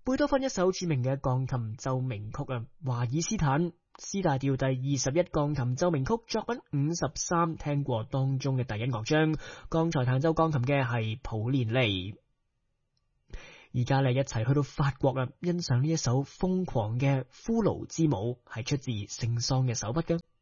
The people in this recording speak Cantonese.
貝多芬一首著名嘅鋼琴奏鳴曲啊，華爾斯坦 C 大調第21鋼琴奏鳴曲作品53，聽過當中嘅第一樂章。剛才彈奏鋼琴嘅係普連尼。而家你一齊去到法國啊，欣賞呢一首瘋狂嘅骷髏之舞，係出自聖桑嘅手筆㗎。